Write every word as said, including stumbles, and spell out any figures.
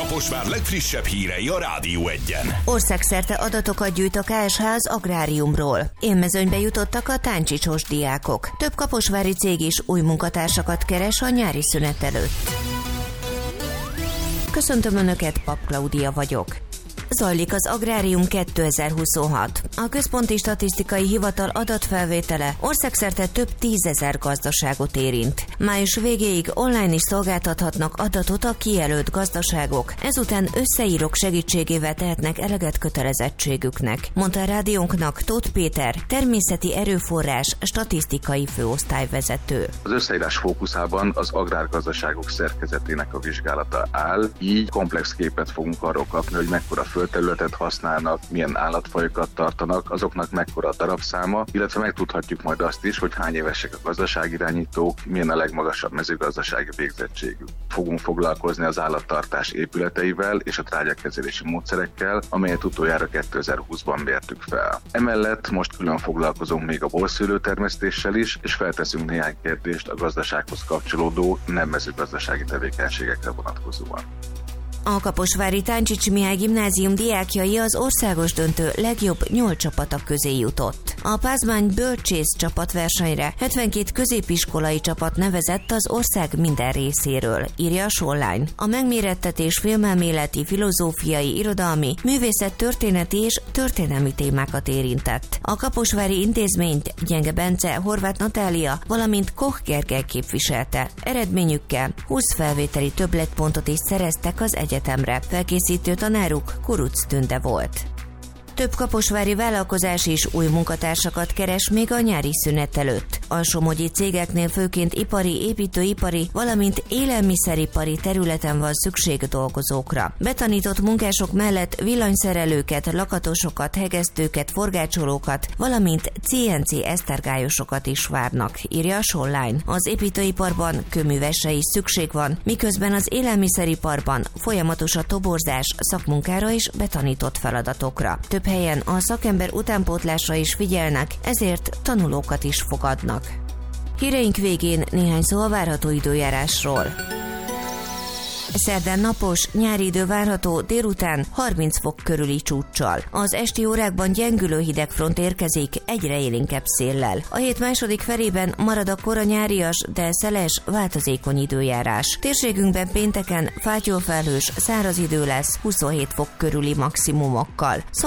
Kaposvár legfrissebb hírei a Rádió Egyen. Országszerte adatokat gyűjt a ká es há az agráriumról. Élmezőnybe jutottak a táncsicsos diákok. Több kaposvári cég is új munkatársakat keres a nyári szünet előtt. Köszöntöm Önöket, Pap Klaudia vagyok. Zajlik az Agrárium kétezer-huszonhat. A Központi Statisztikai Hivatal adatfelvétele országszerte több tízezer gazdaságot érint. Május végéig online is szolgáltathatnak adatot a kijelölt gazdaságok, ezután összeírók segítségével tehetnek eleget kötelezettségüknek, mondta a rádiónknak Tóth Péter, természeti erőforrás statisztikai főosztályvezető. Az összeírás fókuszában az agrárgazdaságok szerkezetének a vizsgálata áll, így komplex képet fogunk arról kapni, hogy mekkora földterületet használnak, milyen állatfajokat tartanak, azoknak mekkora a darabszáma, illetve megtudhatjuk majd azt is, hogy hány évesek a gazdaságirányítók, milyen a legmagasabb mezőgazdasági végzettségük. Fogunk foglalkozni az állattartás épületeivel és a trágyakezelési módszerekkel, amelyet utoljára kétezer-húszban mértük fel. Emellett most külön foglalkozunk még a borszőlőtermesztéssel is, és felteszünk néhány kérdést a gazdasághoz kapcsolódó nem mezőgazdasági tevékenységekre vonatkozóan. A kaposvári Táncsics Mihály gimnázium diákjai az országos döntő legjobb nyolc csapata közé jutott. A Pázmány bölcsész csapatversenyre hetvenkét középiskolai csapat nevezett az ország minden részéről, írja a Online. A megmérettetés filmelméleti, filozófiai, irodalmi, művészettörténeti és történelmi témákat érintett. A kaposvári intézményt Gyenge Bence, Horváth Natália, valamint Koch Gergely képviselte. Eredményükkel húsz felvételi többletpontot is szereztek az egyetemre. Felkészítő tanáruk Kuruc Tünde volt. Több kaposvári vállalkozás is új munkatársakat keres még a nyári szünet előtt. A somogyi cégeknél főként ipari, építőipari, valamint élelmiszeripari területen van szükség dolgozókra. Betanított munkások mellett villanyszerelőket, lakatosokat, hegesztőket, forgácsolókat, valamint cé en cé esztergályosokat is várnak, írja a Online. Az építőiparban kőművesre is szükség van, miközben az élelmiszeriparban folyamatos a toborzás szakmunkára és betanított feladatokra. Több helyen a szakember utánpótlásra is figyelnek, ezért tanulókat is fogadnak. Híreink végén néhány szó a várható időjárásról. Szerdán napos, nyári idő várható, délután harminc fok körüli csúccsal. Az esti órákban gyengülő hidegfront érkezik, egyre élénkebb széllel. A hét második felében marad a kora nyárias, de szeles, változékony időjárás. Térségünkben pénteken fátyolfelhős, száraz idő lesz, huszonhét fok körüli maximumokkal.